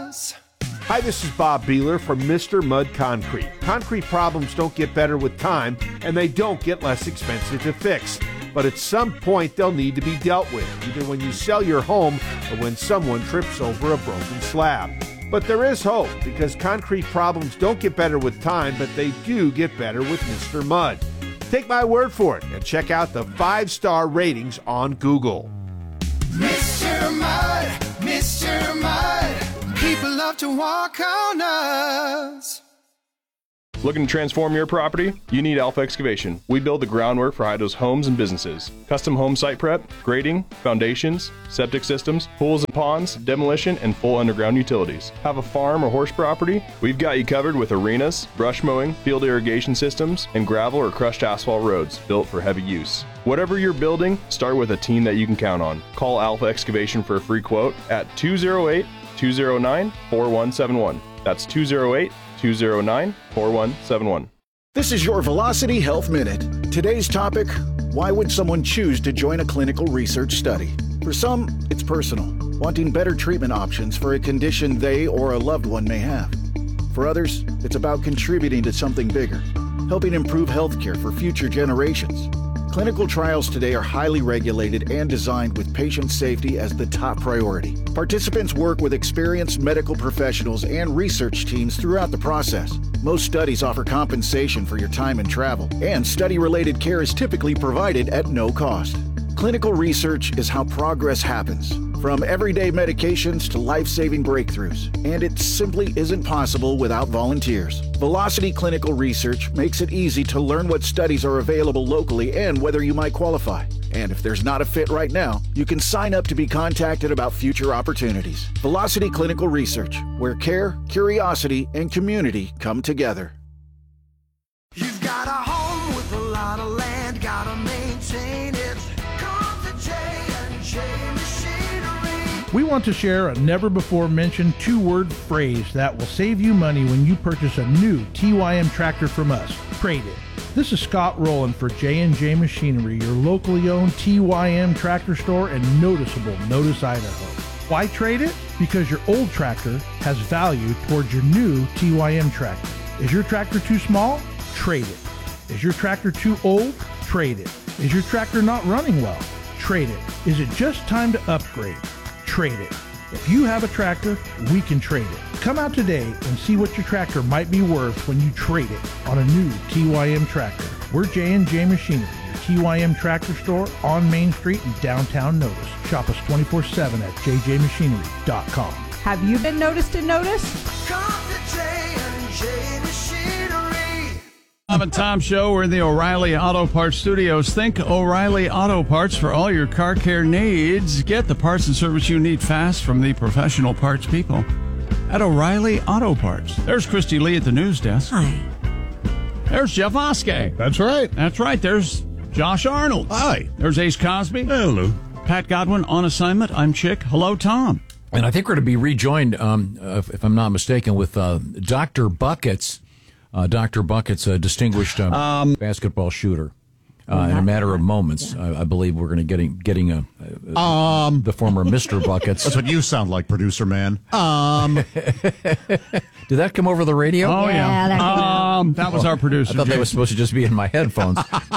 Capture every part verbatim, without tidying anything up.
corners. Hi, this is Bob Beeler from Mister Mud Concrete. Concrete problems don't get better with time, and they don't get less expensive to fix. But at some point, they'll need to be dealt with, either when you sell your home or when someone trips over a broken slab. But there is hope, because concrete problems don't get better with time, but they do get better with Mister Mud. Take my word for it and check out the five-star ratings on Google. Mister Mud, Mister Mud, people love to walk on us. Looking to transform your property? You need Alpha Excavation. We build the groundwork for Idaho's homes and businesses. Custom home site prep, grading, foundations, septic systems, pools and ponds, demolition, and full underground utilities. Have a farm or horse property? We've got you covered with arenas, brush mowing, field irrigation systems, and gravel or crushed asphalt roads built for heavy use. Whatever you're building, start with a team that you can count on. Call Alpha Excavation for a free quote at two oh eight, two oh nine, four one seven one. That's two oh eight, two oh nine, four one seven one. This is your Velocity Health Minute. Today's topic, why would someone choose to join a clinical research study? For some, it's personal, wanting better treatment options for a condition they or a loved one may have. For others, it's about contributing to something bigger, helping improve healthcare for future generations. Clinical trials today are highly regulated and designed with patient safety as the top priority. Participants work with experienced medical professionals and research teams throughout the process. Most studies offer compensation for your time and travel, and study-related care is typically provided at no cost. Clinical research is how progress happens, from everyday medications to life-saving breakthroughs, and it simply isn't possible without volunteers. Velocity Clinical Research makes it easy to learn what studies are available locally and whether you might qualify. And if there's not a fit right now, you can sign up to be contacted about future opportunities. Velocity Clinical Research, where care, curiosity, and community come together. You've got a home with a lot of land, gotta maintain it. Come to J and J Machinery. We want to share a never-before-mentioned two-word phrase that will save you money when you purchase a new T Y M tractor from us. Trade it. This is Scott Rowland for J and J Machinery, your locally owned T Y M tractor store and noticeable Notice, Idaho. Why trade it? Because your old tractor has value towards your new T Y M tractor. Is your tractor too small? Trade it. Is your tractor too old? Trade it. Is your tractor not running well? Trade it. Is it just time to upgrade? Trade it. If you have a tractor, we can trade it. Come out today and see what your tractor might be worth when you trade it on a new T Y M tractor. We're J and J Machinery, your T Y M tractor store on Main Street in downtown Notice. Shop us twenty-four seven at j j machinery dot com. Have you been noticed in Notice? Come to J and J Machinery. Bob and Tom Show. We're in the O'Reilly Auto Parts Studios. Think O'Reilly Auto Parts for all your car care needs. Get the parts and service you need fast from the professional parts people at O'Reilly Auto Parts. There's Christy Lee at the news desk. Hi. There's Jeff Oskey. That's right. That's right. There's Josh Arnold. Hi. There's Ace Cosby. Hello. Pat Godwin on assignment. I'm Chick. Hello, Tom. And I think we're going to be rejoined, um, uh, if I'm not mistaken, with uh, Doctor Buckets. Uh, Doctor Buckets, a distinguished uh, um, basketball shooter. Uh, in a matter of moments, yeah. I, I believe we're going to getting getting a, a um, the former Mister Buckets. That's what you sound like, producer man. Um, did that come over the radio? Oh yeah, yeah that, um, that was our producer. I thought Jay. that was supposed to just be in my headphones.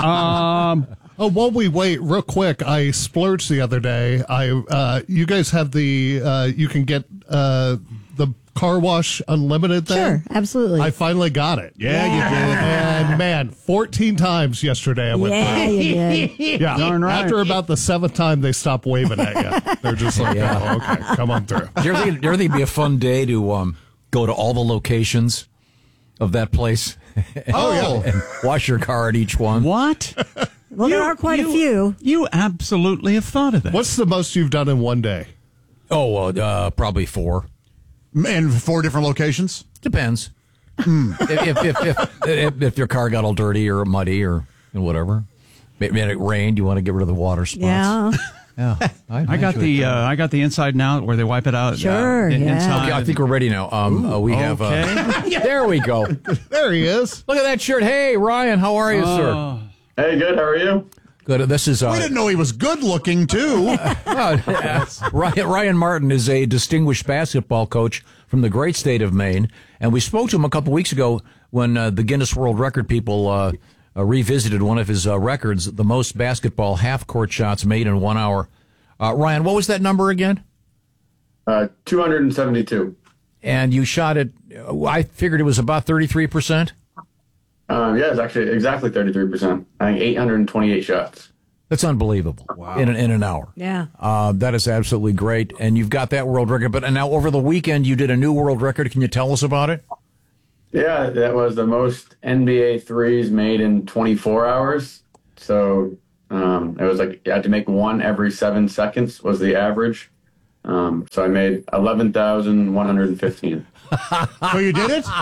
um. Oh, while we wait, real quick, I splurged the other day. I, uh, you guys have the, uh, you can get uh, the car wash unlimited thing. Sure, absolutely. I finally got it. Yeah, yeah. you did. And man, fourteen times yesterday I went yeah, through. you did. Yeah, darn right. After about the seventh time, they stop waving at you. They're just like, yeah. oh, okay, come on through. Do you ever think, do you ever think it'd be a fun day to um, go to all the locations of that place? Oh, yeah. And wash your car at each one? What? Well, you, there are quite you, a few. You absolutely have thought of that. What's the most you've done in one day? Oh, uh, uh, probably four. In four different locations? Depends. Mm. if, if, if, if, if your car got all dirty or muddy or whatever. Maybe it rained, you want to get rid of the water spots. Yeah. Yeah. I, I got the uh, I got the inside now where they wipe it out. Sure, uh, yeah. inside. Okay, I think we're ready now. Um, Ooh, uh, we have. okay. Uh, there we go. There he is. Look at that shirt. Hey, Ryan, how are you, Oh. sir? Hey, good. How are you? Good. This is uh, We didn't know he was good looking, too. uh, Ryan, Ryan Martin is a distinguished basketball coach from the great state of Maine, and we spoke to him a couple weeks ago when uh, the Guinness World Record people uh, uh, revisited one of his uh, records, the most basketball half-court shots made in one hour. Uh, Ryan, what was that number again? Uh, two hundred seventy-two. And you shot it, I figured it was about thirty-three percent? Um, yeah, it's actually exactly thirty-three percent. I think eight hundred twenty-eight shots. That's unbelievable. Wow. In an, in an hour. Yeah. Uh, that is absolutely great. And you've got that world record. But now over the weekend, you did a new world record. Can you tell us about it? Yeah, that was the most N B A threes made in twenty-four hours. So um, it was like you had to make one every seven seconds was the average. Um, so I made eleven thousand one hundred fifteen. So you did it?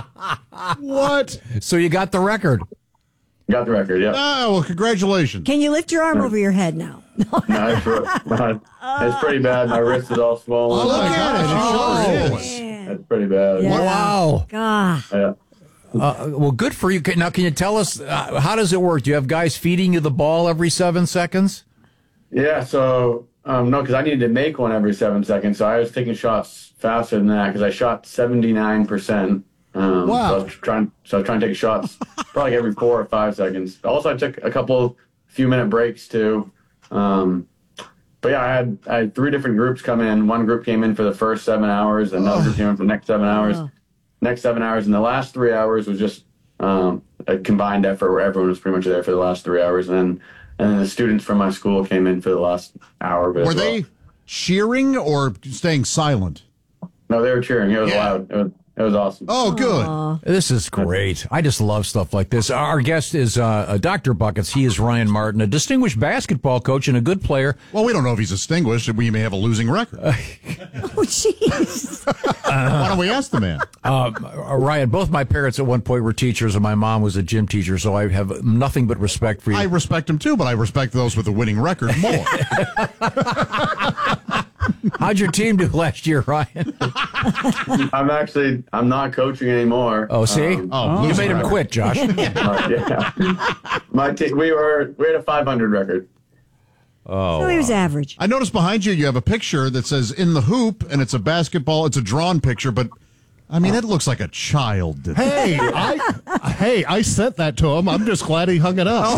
What? So you got the record. Got the record, yeah. Oh, well, congratulations. Can you lift your arm over your head now? No, it's, it's pretty bad. My wrist is all swollen. Oh, look at it. It sure is. It's pretty bad. Yeah. Wow. God. Yeah. Uh, well, good for you. Now, can you tell us, uh, how does it work? Do you have guys feeding you the ball every seven seconds? Yeah, so, um, no, because I needed to make one every seven seconds. So I was taking shots faster than that because I shot seventy-nine percent. Um, Wow. So I was trying, so I was trying to take shots probably every four or five seconds. Also, I took a couple few minute breaks too. Um, but yeah, I had I had three different groups come in. One group came in for the first seven hours. Another group came in for the next seven hours. Oh. Next seven hours, and the last three hours was just um, a combined effort where everyone was pretty much there for the last three hours. And then, and then the students from my school came in for the last hour. Were they cheering or staying silent? No, they were cheering. It was Yeah. loud. It was, it was awesome. Oh, good. This is great. I just love stuff like this. Our guest is uh, Doctor Buckets. He is Ryan Martin, a distinguished basketball coach and a good player. Well, we don't know if he's distinguished. We may have a losing record. Oh, jeez. Why don't we ask the man? Uh, Ryan, both my parents at one point were teachers, and my mom was a gym teacher, so I have nothing but respect for you. I respect him, too, but I respect those with a winning record more. How'd your team do last year, Ryan? I'm actually I'm not coaching anymore. Oh, see? Um, Oh, you made him quit, Josh. uh, yeah. My te- we were we had a five hundred record. So he was average. I noticed behind you, you have a picture that says "in the hoop," and it's a basketball. It's a drawn picture, but I mean, it looks like a child did. Hey, I hey, I sent that to him. I'm just glad he hung it up.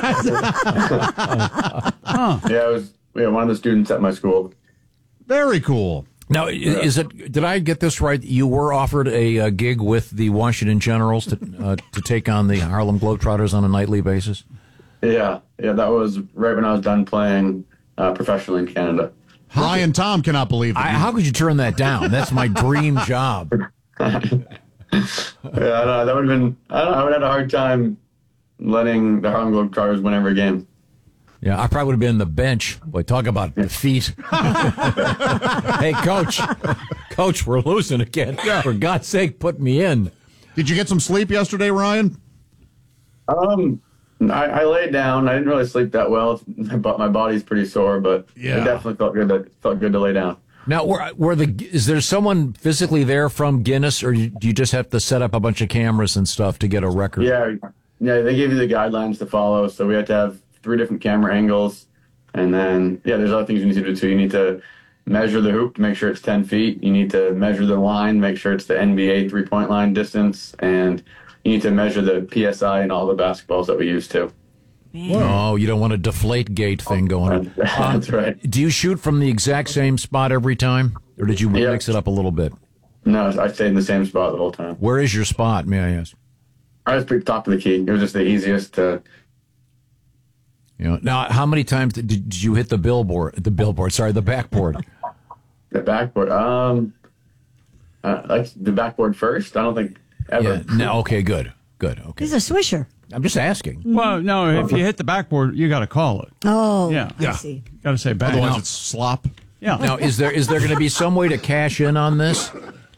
Yeah, it was yeah, one of the students at my school. Very cool. Now, is it? Did I get this right? You were offered a, uh gig with the Washington Generals to uh, to take on the Harlem Globetrotters on a nightly basis. Yeah, yeah, that was right when I was done playing uh, professionally in Canada. Ryan Tom cannot believe that. I, you- how could you turn that down? That's my dream job. Yeah, I know, that would have been. I don't know, I would have had a hard time letting the Harlem Globetrotters win every game. Yeah, I probably would have been on the bench. Boy, talk about defeat. Hey, coach, coach, we're losing again. For God's sake, put me in. Did you get some sleep yesterday, Ryan? Um, I, I laid down. I didn't really sleep that well, but my body's pretty sore. But Yeah. it definitely felt good. To, felt good to lay down. Now, were, were the is there someone physically there from Guinness, or do you just have to set up a bunch of cameras and stuff to get a record? Yeah, yeah. They gave you the guidelines to follow, so we had to have three different camera angles, and then yeah, there's other things you need to do too. You need to measure the hoop to make sure it's ten feet. You need to measure the line, make sure it's the N B A three-point line distance, and you need to measure the P S I and all the basketballs that we use too. Oh, you don't want a deflate gate thing going on. That's right. Do you shoot from the exact same spot every time, or did you Yeah. mix it up a little bit? No, I stayed in the same spot the whole time. Where is your spot, may I ask? I was pretty top of the key. It was just the easiest to. You know, now, how many times did, did you hit the billboard? The billboard, sorry, the backboard. The backboard. Um, uh, like the backboard first. I don't think ever. Yeah. No. Okay. Good. Good. Okay. He's a swisher. I'm just asking. Well, no, if you hit the backboard, you got to call it. Oh, Yeah. I Yeah. see. Got to say back. Otherwise, Now- it's slop. yeah. Now, is there is there going to be some way to cash in on this?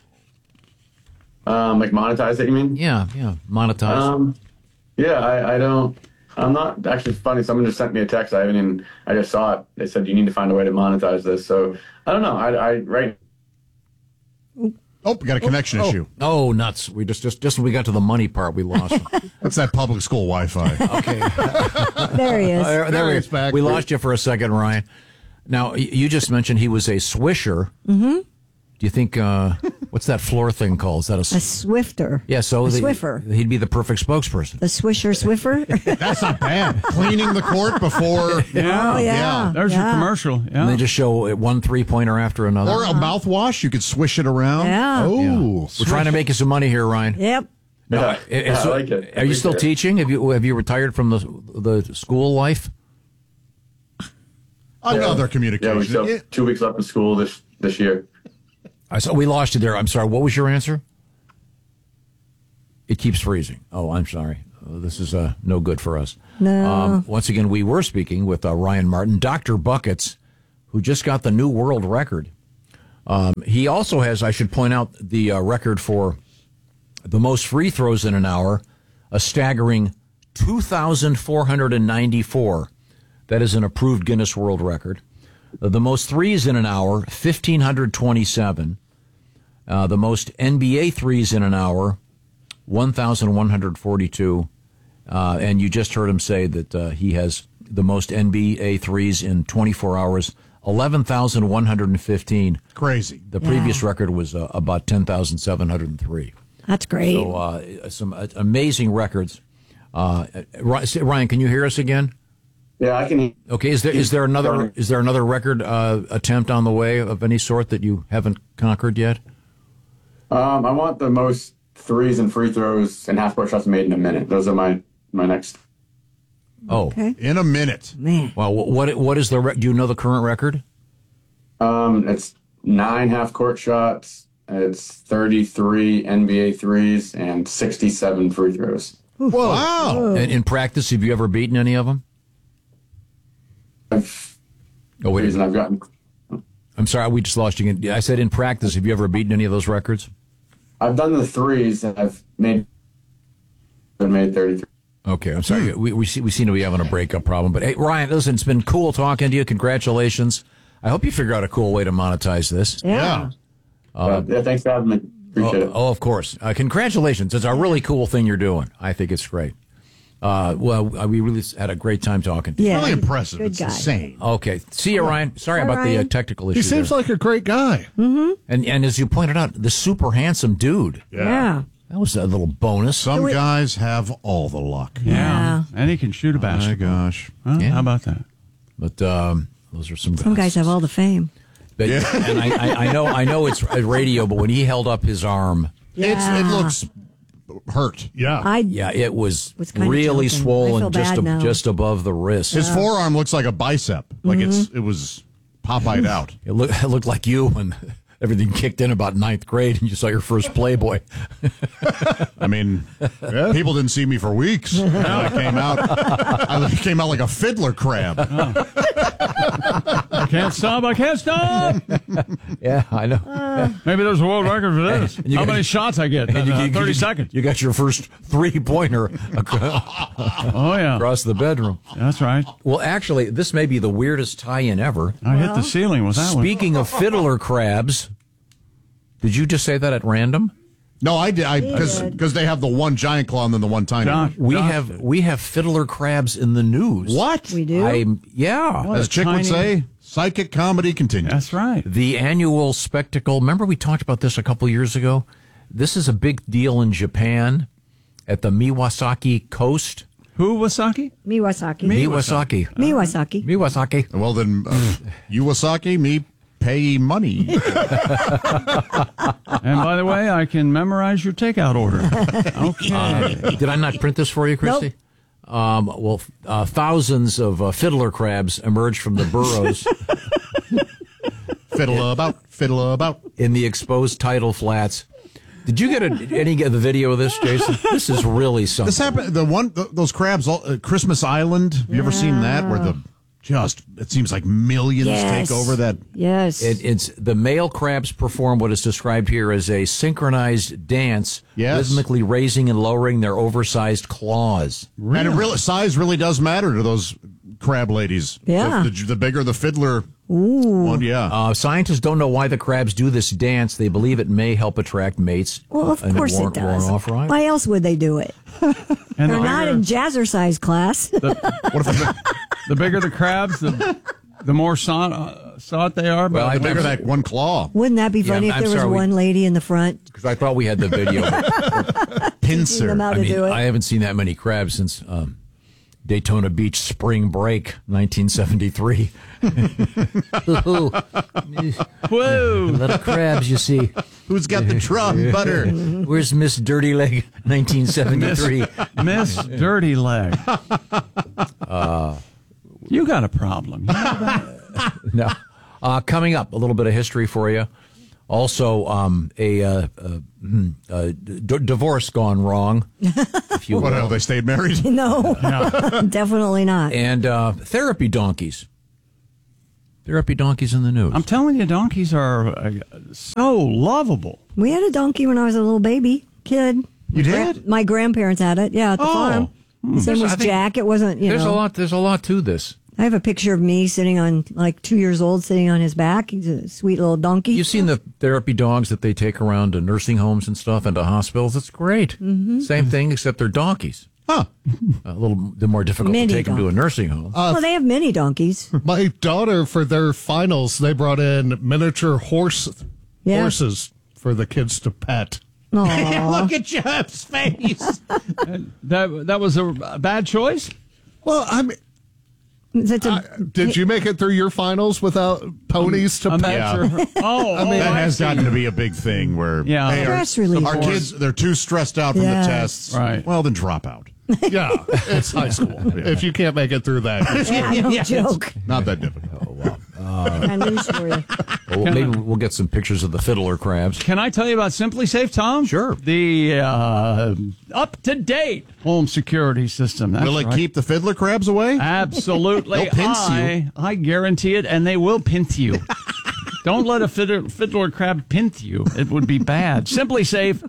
Um, like monetize it, you mean? Yeah. Yeah. Monetize. Um, yeah, I, I don't. I'm not actually funny. Someone just sent me a text. I haven't even. I just saw it. They said you need to find a way to monetize this. So I don't know. I, I right. Oh, we got a connection oh, issue. Oh, nuts. We just, just, just when we got to the money part, we lost him. That's that public school Wi-Fi. Okay. There he is. Uh, there, there There we, he's back. we lost you for a second, Ryan. Now, y- you just mentioned he was a swisher. Mm-hmm. Do you think, uh, what's that floor thing called? Is that a... A swifter. Yeah, so a the, Swiffer. he'd be the perfect spokesperson. The swisher swiffer. That's not bad. Cleaning the court before. Yeah. Oh, yeah. There's yeah. your commercial. Yeah. And they just show one three-pointer after another. Or a mouthwash. You could swish it around. Yeah. Oh. We're trying to make you some money here, Ryan. Yep. No, Yeah, it- yeah, it's- I like it. I Are you like still it. teaching? Have you have you retired from the the school life? Another Yeah, communication. we still have two weeks left of school this this year. I saw we lost you there. I'm sorry. What was your answer? It keeps freezing. Oh, I'm sorry. Uh, this is uh, no good for us. No. Um, once again, we were speaking with uh, Ryan Martin, Doctor Buckets, who just got the new world record. Um, he also has, I should point out, the uh, record for the most free throws in an hour, a staggering two thousand four hundred ninety-four. That is an approved Guinness World Record. Uh, the most threes in an hour, one thousand five hundred twenty-seven. Uh, the most N B A threes in an hour, one thousand one hundred forty-two. Uh, and you just heard him say that uh, he has the most N B A threes in twenty-four hours, eleven thousand one hundred fifteen. Crazy. The Yeah. previous record was uh, about ten thousand seven hundred three. That's great. So uh, some uh, amazing records. Uh, Ryan, can you hear us again? Yeah, I can. Okay, is there is there another is there another record uh, attempt on the way of any sort that you haven't conquered yet? Um, I want the most threes and free throws and half court shots made in a minute. Those are my my next. Oh, Okay. In a minute. Man. well, what what is the re- do you know the current record? Um, it's nine half court shots. It's thirty-three N B A threes and sixty-seven free throws. Whoa. Wow. In, in practice, have you ever beaten any of them? I've, Oh wait, reason I've gotten. I'm sorry, we just lost you again. I said in practice, have you ever beaten any of those records? I've done the threes and I've made been made thirty-three. Okay, I'm sorry. We we, see, we seem to be having a breakup problem. But hey, Ryan, listen, it's been cool talking to you. Congratulations. I hope you figure out a cool way to monetize this. Yeah. Uh, yeah, thanks for having me. Appreciate Oh, it. oh, of course. Uh, congratulations. It's a really cool thing you're doing. I think it's great. Uh, well, uh, we really had a great time talking to you. Yeah. Really impressive. Good It's guy. insane. Okay. See you, Ryan. Sorry Bye, about the uh, Ryan. technical He issue. seems there. like a great guy. Mm-hmm. and, and as you pointed out, the super handsome dude. Yeah. That was a little bonus. Some guys have all the luck. Yeah. And he can shoot a My basketball. gosh. Huh? Yeah. How about that? But um, those are some guys. Some guys have all the fame. But, And I, I, I know I know it's a radio, but when he held up his arm, It's, it looks hurt. Yeah. I yeah, it was, Was kinda really joking. I swollen feel just bad ab- now. just above the wrist. His forearm looks like a bicep. Like it's it was Popeyed out. It, look, it looked like you when everything kicked in about ninth grade and you saw your first Playboy. I mean, people didn't see me for weeks. And I came out. I came out like a fiddler crab. I can't stop. I can't stop. Yeah, I know. Maybe there's a world record for this. And you How got- many shots I get? And you- Uh, you- thirty you- seconds. You got your first three-pointer across, Oh, yeah. across the bedroom. That's right. Well, actually, this may be the weirdest tie-in ever. I hit the ceiling with that one. Speaking of fiddler crabs, did you just say that at random? No, I did. I because because they have the one giant claw and then the one tiny Josh, one. We Josh have did. we have fiddler crabs in the news. What? We do? I'm yeah. What As a Chick would tiny- say, psychic comedy continues. That's right. The annual spectacle. Remember we talked about this a couple years ago? This is a big deal in Japan at the Miwasaki coast. Who, Wasaki? Miwasaki. Miwasaki. Miwasaki. Miwasaki. Well, then, uh, Iwasaki, me pay money. And by the way, I can memorize your takeout order. Okay. Uh, did I not print this for you, Christy? Um, well, uh, thousands of uh, fiddler crabs emerged from the burrows Fiddle about, fiddle about. in the exposed tidal flats. Did you get a, any of the video of this, Jason? This is really something. This happened. The one, th- those crabs, all, uh, Christmas Island. Have you ever seen that? Where the just it seems like millions Yes. take over that. Yes. It, it's the male crabs perform what is described here as a synchronized dance, Yes. rhythmically raising and lowering their oversized claws. And it really, size really does matter to those crab ladies. Yeah. The, the, the bigger the fiddler Ooh. one, yeah. Uh, scientists don't know why the crabs do this dance. They believe it may help attract mates. Well, of and course it, won't, it does. won't off right. Why else would they do it? And They're the not bigger- in jazzercise class. What if the, The bigger the crabs, the the more sought, uh, sought they are. Well, But I the bigger that one claw? Wouldn't that be Yeah, funny if I'm there was sorry, we- one lady in the front Because I thought we had the video. teaching Pincer. them how I to mean, do it? I haven't seen that many crabs since um, Daytona Beach Spring Break, nineteen seventy-three. Ooh, Whoa! little crabs, you see. Who's got the drum butter? Where's Miss Dirty Leg, nineteen seventy-three? Miss Dirty Leg. Uh, you got a problem. You know that? No. Uh, coming up, a little bit of history for you. Also, um, a, uh, uh, hmm, uh, d- divorce gone wrong. If you What, will. hell, they stayed married? No, definitely not. And uh, therapy donkeys. Therapy donkeys in the news. I'm telling you, donkeys are uh, so lovable. We had a donkey when I was a little baby kid. You Gra- did? My grandparents had it. Yeah, at the Oh. farm. Same There's- was I think Jack. It wasn't, you there's know. a lot. There's a lot to this. I have a picture of me sitting on, like, two years old, sitting on his back. He's a sweet little donkey. You've seen the therapy dogs that they take around to nursing homes and stuff and to hospitals. It's great. Mm-hmm. Same thing, except they're donkeys. Huh. A little they're more difficult Mini to take them to a donkeys. nursing home. well, they have mini donkeys. My daughter, for their finals, they brought in miniature horse Yeah. horses for the kids to pet. Aw. Look at Jeff's face. That that was a bad choice. Well, I mean, That's a- uh, did you make it through your finals without ponies to I'm pet? not sure. Oh, I mean, oh, that I has see. gotten to be a big thing where Yeah. hey, our, Stress relief. our kids, they're too stressed out from Yes. the tests. Right. Well, then drop out. Yeah, it's high school. If you can't make it through that, yeah, no joke. Not that difficult. I news for you. Well, maybe we'll get some pictures of the fiddler crabs. Can I tell you about Simply Safe, Tom? Sure. The uh, up-to-date home security system. That's Will it right. keep the fiddler crabs away? Absolutely. They'll pinch I, I guarantee it, and they will pinch you. Don't let a fiddler, fiddler crab pinch you. It would be bad. Simply Safe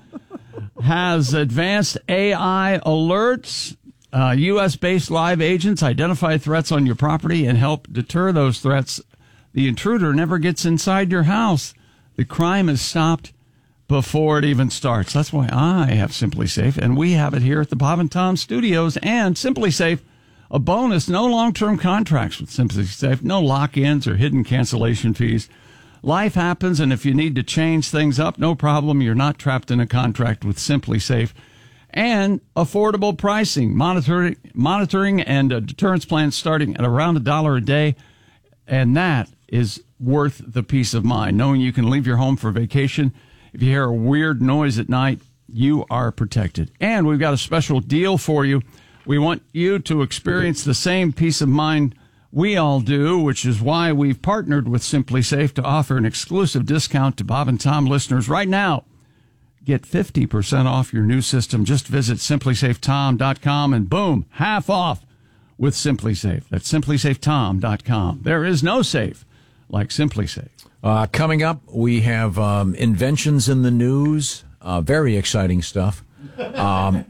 has advanced A I alerts. Uh, U S-based live agents identify threats on your property and help deter those threats. The intruder never gets inside your house. The crime is stopped before it even starts. That's why I have Simply Safe, and we have it here at the Bob and Tom Studios. And Simply Safe, a bonus, no long-term contracts with Simply Safe, no lock-ins or hidden cancellation fees. Life happens, and if you need to change things up, no problem. You're not trapped in a contract with Simply Safe. And affordable pricing, monitoring, monitoring and uh, deterrence plans starting at around a dollar a day. And that is worth the peace of mind, knowing you can leave your home for vacation. If you hear a weird noise at night, you are protected. And we've got a special deal for you. We want you to experience the same peace of mind we all do, which is why we've partnered with Simply Safe to offer an exclusive discount to Bob and Tom listeners right now. Get fifty percent off your new system. Just visit simply safe tom dot com and boom, half off with Simply Safe. That's simply safe tom dot com. There is no safe like Simply Safe. Uh, coming up, we have um, inventions in the news. Uh, very exciting stuff. Um,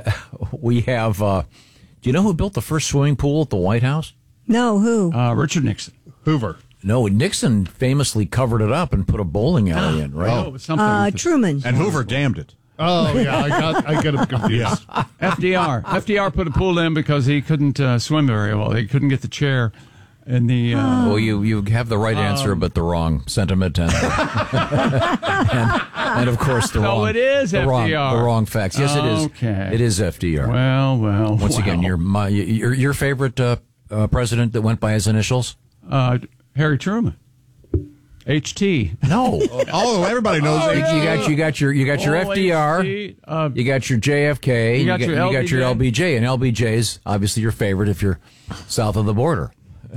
we have, uh, do you know who built the first swimming pool at the White House? No, who? Uh, Richard Nixon. Hoover. No, Nixon famously covered it up and put a bowling alley in, right? Oh, something. Uh, with the- Truman. And Hoover damned it. Oh yeah, I got I get him confused. F D R. F D R put a pool in because he couldn't uh, swim very well. He couldn't get the chair. And the uh, Well, you, you have the right answer, but the wrong sentiment, and, and, and of course the No, wrong. it is the F D R. Wrong, the wrong facts. Yes, it is. Okay. It is F D R. well, well. Once well. again, your my your your favorite uh, uh, president that went by his initials? uh, Harry Truman. H T. No. Oh, everybody knows. You, you got you got your you got your Oh, F D R. H T, uh, You got your J F K. You got your you got your L B J, L B J. and L B J is obviously your favorite if you're south of the border.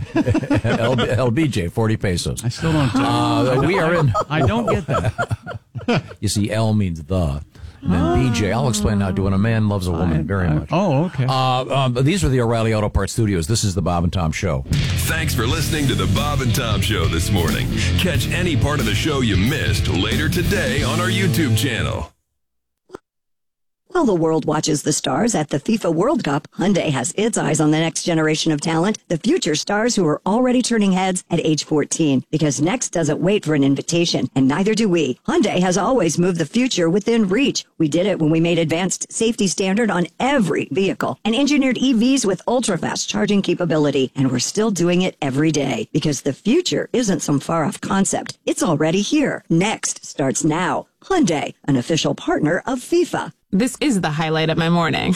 L B J, forty pesos. I still don't. Uh, we are in. I don't get that. You see, L means the, and then B J. I'll explain now to when a man loves a woman very I- much. Oh, okay. Uh, um, these are the O'Reilly Auto Parts Studios. This is the Bob and Tom Show. Thanks for listening to the Bob and Tom Show this morning. Catch any part of the show you missed later today on our YouTube channel. While the world watches the stars at the FIFA World Cup, Hyundai has its eyes on the next generation of talent, the future stars who are already turning heads at age fourteen. Because next doesn't wait for an invitation, and neither do we. Hyundai has always moved the future within reach. We did it when we made advanced safety standard on every vehicle and engineered E Vs with ultra-fast charging capability. And we're still doing it every day because the future isn't some far-off concept. It's already here. Next starts now. Hyundai, an official partner of FIFA. This is the highlight of my morning.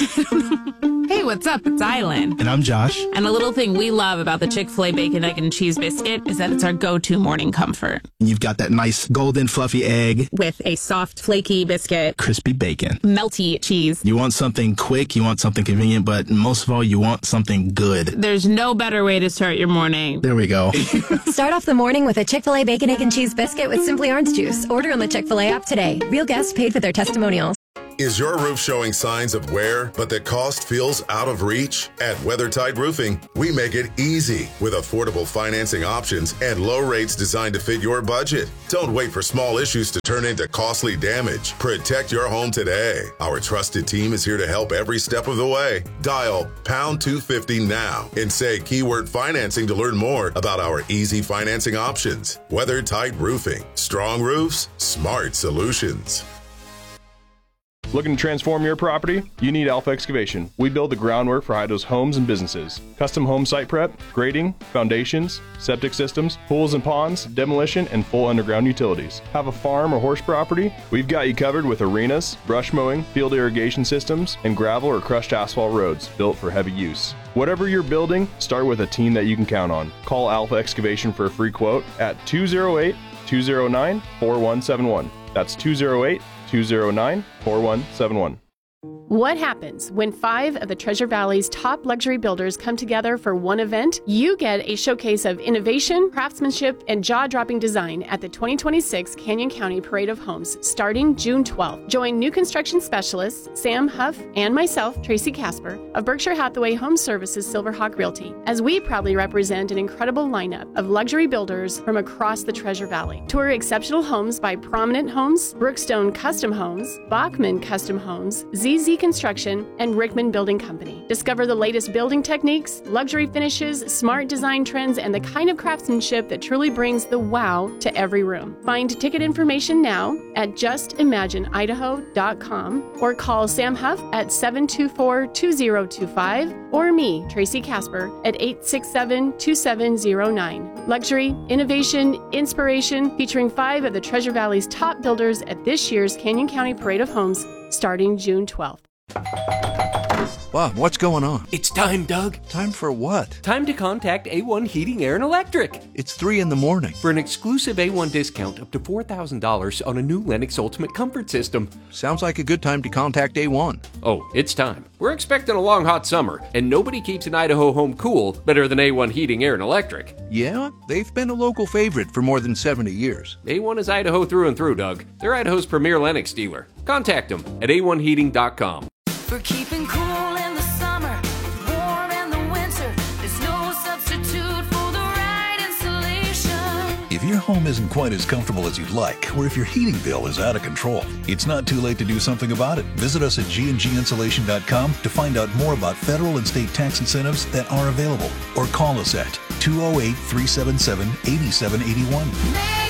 Hey, what's up? It's Island. And I'm Josh. And a little thing we love about the Chick-fil-A Bacon, Egg, and Cheese Biscuit is that it's our go-to morning comfort. You've got that nice golden fluffy egg. With a soft, flaky biscuit. Crispy bacon. Melty cheese. You want something quick, you want something convenient, but most of all, you want something good. There's no better way to start your morning. There we go. Start off the morning with a Chick-fil-A Bacon, Egg, and Cheese Biscuit with Simply Orange Juice. Order on the Chick-fil-A app today. Real guests paid for their testimonials. Is your roof showing signs of wear, but the cost feels out of reach? At WeatherTight Roofing, we make it easy with affordable financing options and low rates designed to fit your budget. Don't wait for small issues to turn into costly damage. Protect your home today. Our trusted team is here to help every step of the way. Dial pound two fifty now and say keyword financing to learn more about our easy financing options. WeatherTight Roofing. Strong roofs, smart solutions. Looking to transform your property? You need Alpha Excavation. We build the groundwork for Idaho's homes and businesses. Custom home site prep, grading, foundations, septic systems, pools and ponds, demolition, and full underground utilities. Have a farm or horse property? We've got you covered with arenas, brush mowing, field irrigation systems, and gravel or crushed asphalt roads built for heavy use. Whatever you're building, start with a team that you can count on. Call Alpha Excavation for a free quote at two oh eight, two oh nine, four one seven one. That's two oh eight, two oh nine, four one seven one. What happens when five of the Treasure Valley's top luxury builders come together for one event? You get a showcase of innovation, craftsmanship, and jaw-dropping design at the twenty twenty-six Canyon County Parade of Homes starting June twelfth. Join new construction specialists Sam Huff and myself, Tracy Casper, of Berkshire Hathaway Home Services Silverhawk Realty, as we proudly represent an incredible lineup of luxury builders from across the Treasure Valley. Tour exceptional homes by Prominent Homes, Brookstone Custom Homes, Bachman Custom Homes, Z Z Construction, and Rickman Building Company. Discover the latest building techniques, luxury finishes, smart design trends, and the kind of craftsmanship that truly brings the wow to every room. Find ticket information now at just imagine idaho dot com or call Sam Huff at seven two four, two oh two five or me, Tracy Casper, at eight six seven, two seven oh nine. Luxury, innovation, inspiration, featuring five of the Treasure Valley's top builders at this year's Canyon County Parade of Homes starting June twelfth. Bob, what's going on? It's time, Doug. Time for what? Time to contact A one Heating, Air, and Electric. It's three in the morning. For an exclusive A one discount up to four thousand dollars on a new Lennox Ultimate Comfort System. Sounds like a good time to contact A one. Oh, it's time. We're expecting a long, hot summer, and nobody keeps an Idaho home cool better than A one Heating, Air, and Electric. Yeah, they've been a local favorite for more than seventy years. A one is Idaho through and through, Doug. They're Idaho's premier Lennox dealer. Contact them at A one heating dot com. For keeping cool in the summer, warm in the winter, there's no substitute for the right insulation. If your home isn't quite as comfortable as you'd like, or if your heating bill is out of control, it's not too late to do something about it. Visit us at G and G insulation dot com to find out more about federal and state tax incentives that are available, or call us at two oh eight, three seven seven, eight seven eight one.